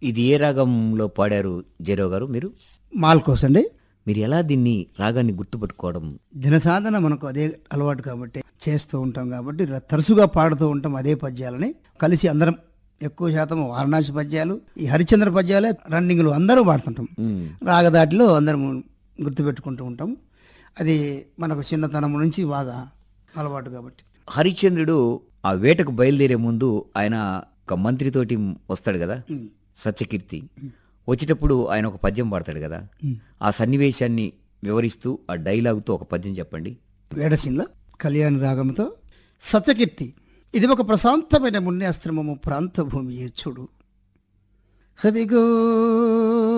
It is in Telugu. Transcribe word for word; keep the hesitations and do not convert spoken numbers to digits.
ఇది ఏ రాగంలో పాడారు జయరావు గారు మీరు? మాల్కోస్ అండి. మీరు ఎలా దీన్ని రాగాన్ని గుర్తుపట్టుకోవడం? దినసాధన మనకు అదే అలవాటు కాబట్టి చేస్తూ ఉంటాం కాబట్టి ర- తరచుగా పాడుతూ ఉంటాం అదే పద్యాలని. కలిసి అందరం ఎక్కువ శాతం వారణాసి పద్యాలు, ఈ హరిశ్చంద్ర పద్యాలే రన్నింగ్లు అందరూ పాడుతుంటాం. మ్మ్. రాగదాటిలో అందరం గుర్తుపెట్టుకుంటూ ఉంటాం. అది మనకు చిన్నతనం నుంచి బాగా అలవాటు కాబట్టి. హరిశ్చంద్రుడు ఆ వేటకు బయలుదేరే ముందు ఆయన ఒక మంత్రితోటి వస్తాడు కదా, ఉమ్. సత్యకీర్తి. వచ్చేటప్పుడు ఆయన ఒక పద్యం పాడతాడు కదా, ఉమ్. ఆ సన్నివేశాన్ని వివరిస్తూ ఆ డైలాగుతో ఒక పద్యం చెప్పండి. వేడసిన్ల కళ్యాణ రాగంతో సత్యకీర్తి. ఇది ఒక ప్రశాంతమైన మున్యాశ్రమము ప్రాంత భూమి చూడు. హదిగో